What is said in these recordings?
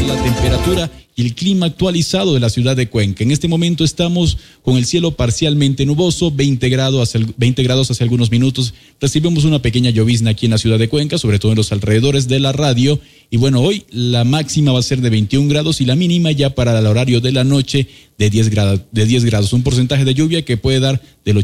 la temperatura y el clima actualizado de la ciudad de Cuenca. En este momento estamos con el cielo parcialmente nuboso, 20 grados hace algunos minutos. Recibimos una pequeña llovizna aquí en la ciudad de Cuenca, sobre todo en los alrededores de la radio. Y bueno, hoy la máxima va a ser de 21 grados y la mínima ya para el horario de la noche de 10 grados. Un porcentaje de lluvia que puede dar del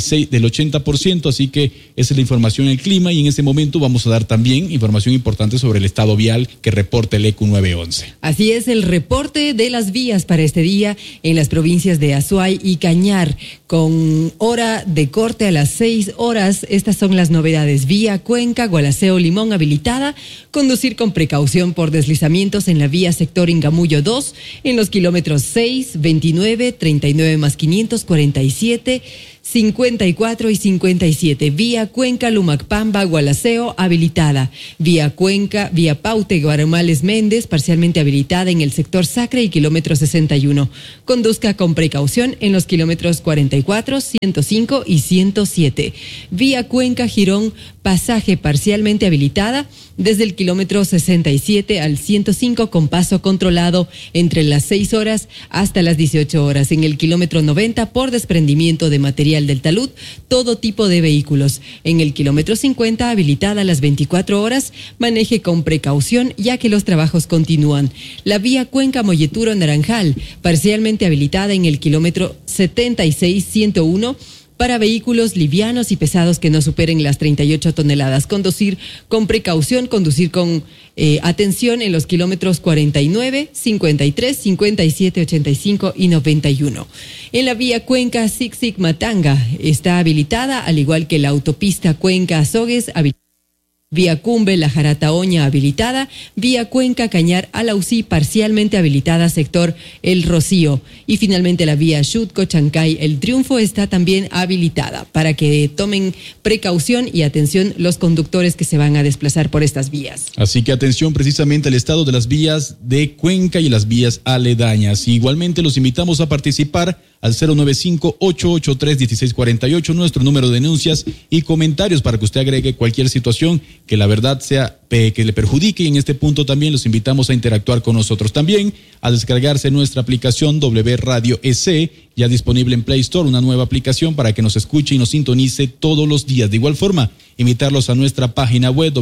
80%, así que esa es la información en el clima. Y en este momento vamos a dar también información importante sobre el estado vial que reporta el ECU 911. Así es, el reporte de las vías para este día en las provincias de Azuay y Cañar, con hora de corte a las 6 horas. Estas son las novedades. Vía Cuenca, Gualaceo, Limón habilitada. Conducir con precaución por deslizamientos en la vía sector Ingamullo 2, en los kilómetros 6, 29, 39 más 547, 54 y 57. Vía Cuenca, Lumacpamba, Gualaceo, habilitada. Vía Cuenca, vía Paute, Guaramales, Méndez, parcialmente habilitada en el sector Sacre y kilómetro 61. Conduzca con precaución en los kilómetros 44, 105 y 107. Vía Cuenca, Girón, pasaje parcialmente habilitada desde el kilómetro 67 al 105 con paso controlado entre las 6 horas hasta las 18 horas. En el kilómetro 90 por desprendimiento de material del talud, todo tipo de vehículos. En el kilómetro 50 habilitada las 24 horas, maneje con precaución ya que los trabajos continúan. La vía Cuenca Molleturo Naranjal, parcialmente habilitada en el kilómetro 76-101, para vehículos livianos y pesados que no superen las 38 toneladas. Conducir con precaución, conducir con atención en los kilómetros 49, 53, 57, 85 y 91. En la vía Cuenca Sixic-Matanga está habilitada, al igual que la autopista Cuenca-Azogues, vía Cumbe, La Jarataoña habilitada, vía Cuenca, Cañar, Alausí parcialmente habilitada, sector El Rocío. Y finalmente la vía Xutco, Chancay, El Triunfo está también habilitada para que tomen precaución y atención los conductores que se van a desplazar por estas vías. Así que atención precisamente al estado de las vías de Cuenca y las vías aledañas. Y igualmente los invitamos a participar al 095-883-1648, nuestro número de denuncias y comentarios para que usted agregue cualquier situación que la verdad sea que le perjudique. Y en este punto también los invitamos a interactuar con nosotros. También a descargarse nuestra aplicación W Radio EC, ya disponible en Play Store, una nueva aplicación para que nos escuche y nos sintonice todos los días. De igual forma, invitarlos a nuestra página web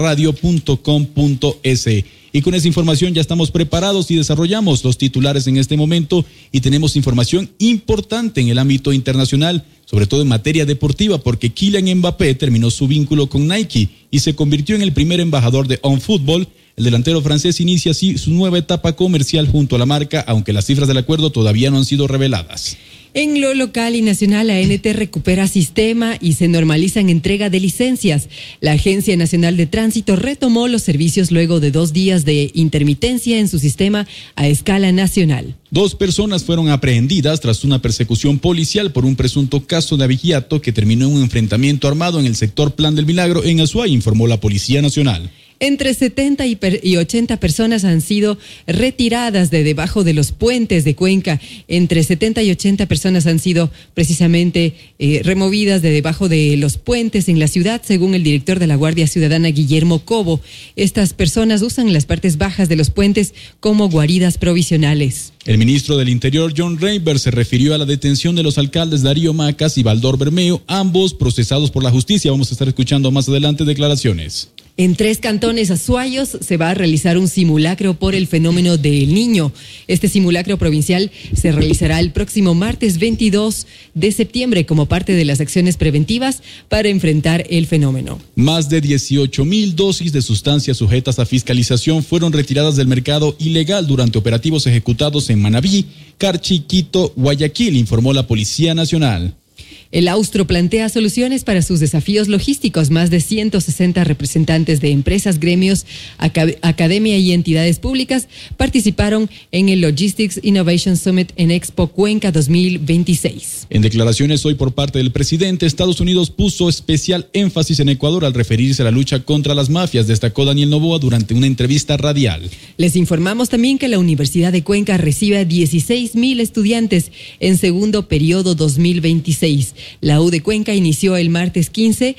wradio.com.es. Y con esa información ya estamos preparados y desarrollamos los titulares en este momento y tenemos información importante en el ámbito internacional, sobre todo en materia deportiva, porque Kylian Mbappé terminó su vínculo con Nike y se convirtió en el primer embajador de OnFootball. El delantero francés inicia así su nueva etapa comercial junto a la marca, aunque las cifras del acuerdo todavía no han sido reveladas. En lo local y nacional, ANT recupera sistema y se normalizan entrega de licencias. La Agencia Nacional de Tránsito retomó los servicios luego de 2 días de intermitencia en su sistema a escala nacional. 2 personas fueron aprehendidas tras una persecución policial por un presunto caso de abigeato que terminó en un enfrentamiento armado en el sector Plan del Milagro en Azuay, informó la Policía Nacional. Entre 70 y 80 personas han sido retiradas de debajo de los puentes de Cuenca. Entre 70 y 80 personas han sido precisamente removidas de debajo de los puentes en la ciudad, según el director de la Guardia Ciudadana, Guillermo Cobo. Estas personas usan las partes bajas de los puentes como guaridas provisionales. El ministro del Interior, John Reinberg, se refirió a la detención de los alcaldes Darío Macas y Baldor Bermeo, ambos procesados por la justicia. Vamos a estar escuchando más adelante declaraciones. En 3 cantones azuayos se va a realizar un simulacro por el fenómeno del Niño. Este simulacro provincial se realizará el próximo martes 22 de septiembre como parte de las acciones preventivas para enfrentar el fenómeno. Más de 18,000 dosis de sustancias sujetas a fiscalización fueron retiradas del mercado ilegal durante operativos ejecutados en Manabí, Carchi, Quito, Guayaquil, informó la Policía Nacional. El Austro plantea soluciones para sus desafíos logísticos. Más de 160 representantes de empresas, gremios, academia y entidades públicas participaron en el Logistics Innovation Summit en Expo Cuenca 2026. En declaraciones hoy por parte del presidente, Estados Unidos puso especial énfasis en Ecuador al referirse a la lucha contra las mafias, destacó Daniel Noboa durante una entrevista radial. Les informamos también que la Universidad de Cuenca recibe a 16,000 estudiantes en segundo periodo 2026. La U de Cuenca inició el martes 15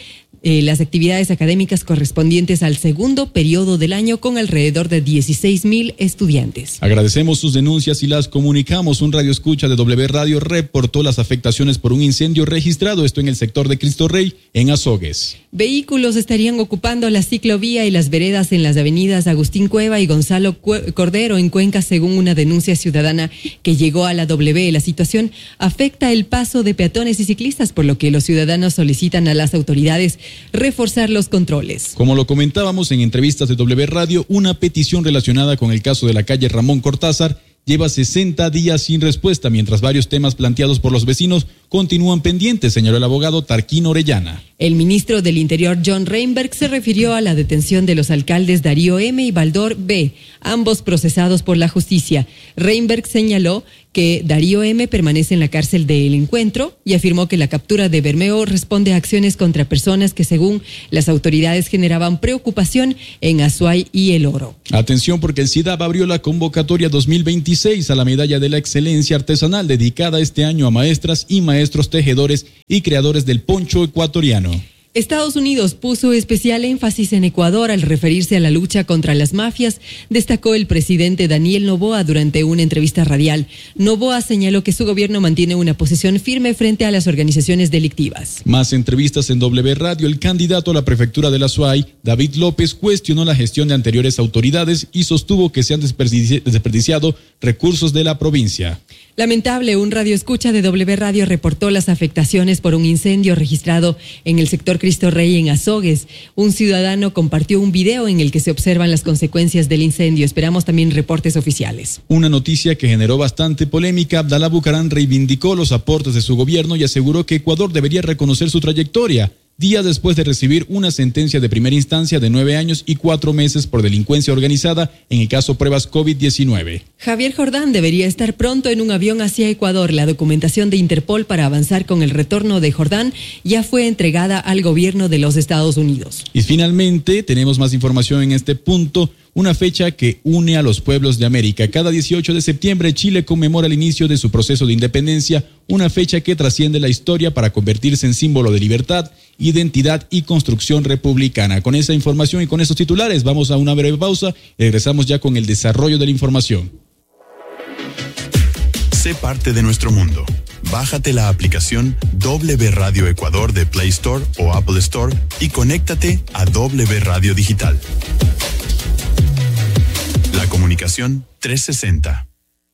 las actividades académicas correspondientes al segundo periodo del año con alrededor de 16,000 estudiantes. Agradecemos sus denuncias y las comunicamos. Un radioescucha de W Radio reportó las afectaciones por un incendio registrado, esto en el sector de Cristo Rey, en Azogues. Vehículos estarían ocupando la ciclovía y las veredas en las avenidas Agustín Cueva y Gonzalo Cordero en Cuenca, según una denuncia ciudadana que llegó a la W. La situación afecta el paso de peatones y ciclistas, por lo que los ciudadanos solicitan a las autoridades reforzar los controles. Como lo comentábamos en entrevistas de W Radio, una petición relacionada con el caso de la calle Ramón Cortázar lleva 60 días sin respuesta, mientras varios temas planteados por los vecinos continúan pendientes, señaló el abogado Tarquín Orellana. El ministro del Interior, John Reinberg, se refirió a la detención de los alcaldes Darío M. y Baldor B., ambos procesados por la justicia. Reinberg señaló que Darío M. permanece en la cárcel del Encuentro y afirmó que la captura de Bermeo responde a acciones contra personas que, según las autoridades, generaban preocupación en Azuay y El Oro. Atención, porque el SIDAB abrió la convocatoria 2026 a la Medalla de la Excelencia Artesanal, dedicada este año a maestras y maestros tejedores y creadores del poncho ecuatoriano. Estados Unidos puso especial énfasis en Ecuador al referirse a la lucha contra las mafias, destacó el presidente Daniel Noboa durante una entrevista radial. Noboa señaló que su gobierno mantiene una posición firme frente a las organizaciones delictivas. Más entrevistas en W Radio. El candidato a la prefectura de la Azuay, David López, cuestionó la gestión de anteriores autoridades y sostuvo que se han desperdiciado recursos de la provincia. Lamentable, un radioescucha de W Radio reportó las afectaciones por un incendio registrado en el sector Cristo Rey en Azogues. Un ciudadano compartió un video en el que se observan las consecuencias del incendio. Esperamos también reportes oficiales. Una noticia que generó bastante polémica. Abdalá Bucarán reivindicó los aportes de su gobierno y aseguró que Ecuador debería reconocer su trayectoria, días después de recibir una sentencia de primera instancia de 9 años y 4 meses por delincuencia organizada en el caso pruebas COVID-19. Javier Jordán debería estar pronto en un avión hacia Ecuador. La documentación de Interpol para avanzar con el retorno de Jordán ya fue entregada al gobierno de los Estados Unidos. Y finalmente, tenemos más información en este punto. Una fecha que une a los pueblos de América. Cada 18 de septiembre Chile conmemora el inicio de su proceso de independencia, una fecha que trasciende la historia para convertirse en símbolo de libertad, identidad y construcción republicana. Con esa información y con esos titulares vamos a una breve pausa y regresamos ya con el desarrollo de la información. Sé parte de nuestro mundo. Bájate la aplicación W Radio Ecuador de Play Store o Apple Store y conéctate a W Radio Digital. La comunicación 360.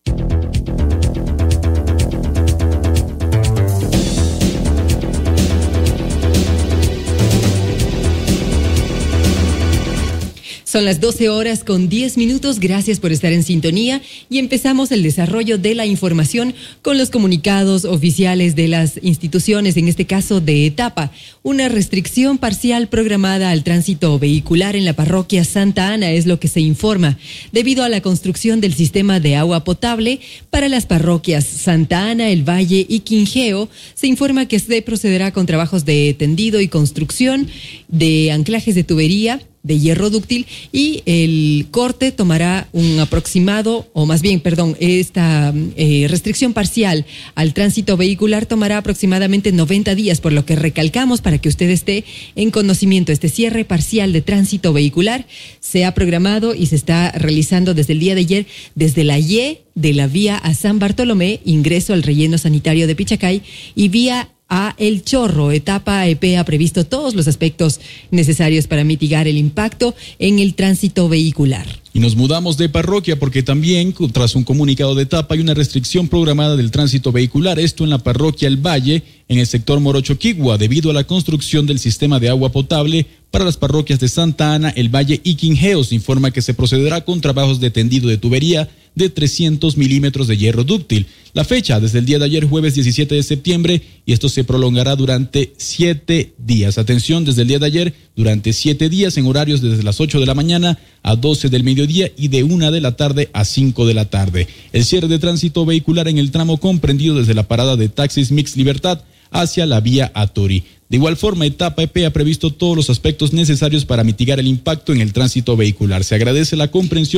Son las 12:10. Gracias por estar en sintonía y empezamos el desarrollo de la información con los comunicados oficiales de las instituciones, en este caso de Etapa. Una restricción parcial programada al tránsito vehicular en la parroquia Santa Ana es lo que se informa, debido a la construcción del sistema de agua potable para las parroquias Santa Ana, El Valle y Quingeo. Se informa que se procederá con trabajos de tendido y construcción de anclajes de tubería de hierro dúctil y el corte tomará un aproximado, o más bien, esta restricción parcial al tránsito vehicular tomará aproximadamente 90 días, por lo que recalcamos para que usted esté en conocimiento. Este cierre parcial de tránsito vehicular se ha programado y se está realizando desde el día de ayer, desde la Y de la vía a San Bartolomé, ingreso al relleno sanitario de Pichacay y vía a El Chorro. Etapa EP ha previsto todos los aspectos necesarios para mitigar el impacto en el tránsito vehicular. Y nos mudamos de parroquia porque también, tras un comunicado de Etapa, hay una restricción programada del tránsito vehicular, esto en la parroquia El Valle, en el sector Morochoquigua, debido a la construcción del sistema de agua potable para las parroquias de Santa Ana, El Valle y Quingeo. Se informa que se procederá con trabajos de tendido de tubería de 300 milímetros de hierro dúctil. La fecha, desde el día de ayer, jueves 17 de septiembre, y esto se prolongará durante 7 días. Atención, desde el día de ayer, durante 7 días, en horarios desde las 8 de la mañana a 12 del mediodía y de 1 de la tarde a 5 de la tarde. El cierre de tránsito vehicular en el tramo comprendido desde la parada de taxis Mix Libertad hacia la vía Atori. De igual forma, Etapa EP ha previsto todos los aspectos necesarios para mitigar el impacto en el tránsito vehicular. Se agradece la comprensión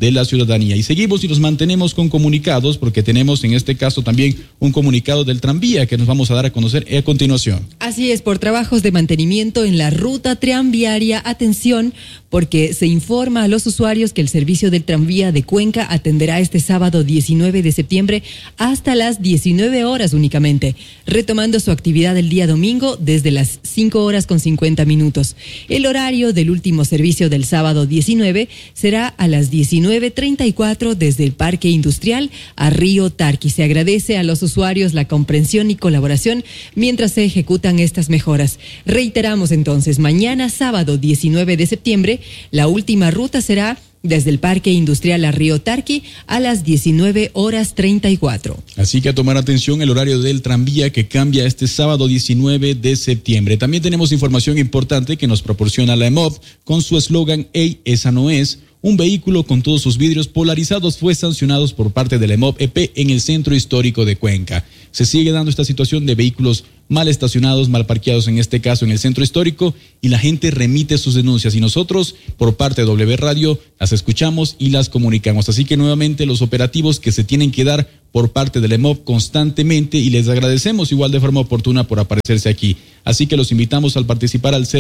de la ciudadanía. Y seguimos y nos mantenemos con comunicados, porque tenemos en este caso también un comunicado del tranvía que nos vamos a dar a conocer a continuación. Así es, por trabajos de mantenimiento en la ruta tranviaria, atención, porque se informa a los usuarios que el servicio del tranvía de Cuenca atenderá este sábado 19 de septiembre hasta las 19 horas únicamente, retomando su actividad el día domingo desde las 5:50. El horario del último servicio del sábado 19 será a las 19:34 desde el Parque Industrial a Río Tarqui. Se agradece a los usuarios la comprensión y colaboración mientras se ejecutan estas mejoras. Reiteramos entonces, mañana sábado 19 de septiembre, la última ruta será desde el Parque Industrial a Río Tarqui a las 19:34. Así que a tomar atención el horario del tranvía que cambia este sábado 19 de septiembre. También tenemos información importante que nos proporciona la EMOV con su eslogan "Ey, esa no es". Un vehículo con todos sus vidrios polarizados fue sancionado por parte de la EMOV EP en el centro histórico de Cuenca. Se sigue dando esta situación de vehículos mal estacionados, mal parqueados, en este caso en el centro histórico, y la gente remite sus denuncias y nosotros, por parte de W Radio, las escuchamos y las comunicamos. Así que nuevamente los operativos que se tienen que dar por parte del EMOV constantemente, y les agradecemos igual de forma oportuna por aparecerse aquí. Así que los invitamos al participar al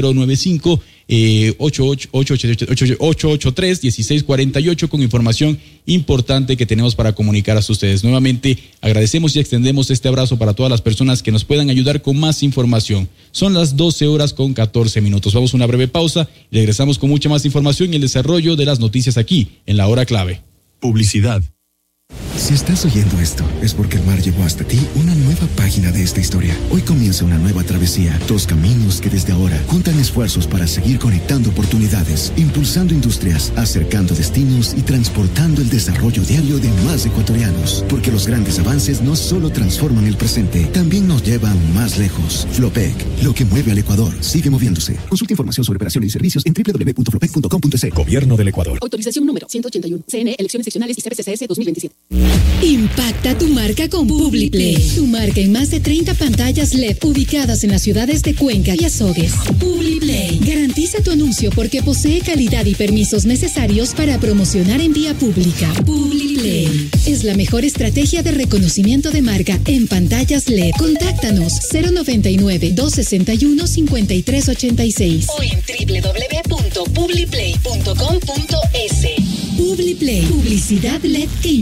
095-883-1648 con información importante que tenemos para comunicar a ustedes. Nuevamente agradecemos y extendemos este abrazo para todas las personas que nos puedan ayudar con más información. Son las 12:14. Vamos a una breve pausa y regresamos con mucha más información y el desarrollo de las noticias aquí en La Hora Clave. Publicidad. Si estás oyendo esto, es porque el mar llevó hasta ti una nueva página de esta historia. Hoy comienza una nueva travesía, 2 caminos que desde ahora juntan esfuerzos para seguir conectando oportunidades, impulsando industrias, acercando destinos y transportando el desarrollo diario de más ecuatorianos. Porque los grandes avances no solo transforman el presente, también nos llevan más lejos. Flopec, lo que mueve al Ecuador, sigue moviéndose. Consulta información sobre operaciones y servicios en www.flopec.com.es. Gobierno del Ecuador. Autorización número 181. CNE, elecciones seccionales y CPCCS 2027. Impacta tu marca con Publiplay. Tu marca en más de 30 pantallas LED ubicadas en las ciudades de Cuenca y Azogues. Publiplay. Garantiza tu anuncio porque posee calidad y permisos necesarios para promocionar en vía pública. Publiplay es la mejor estrategia de reconocimiento de marca en pantallas LED. Contáctanos 099-261-5386 o en www.publiplay.com.es. Publiplay. Publicidad LED que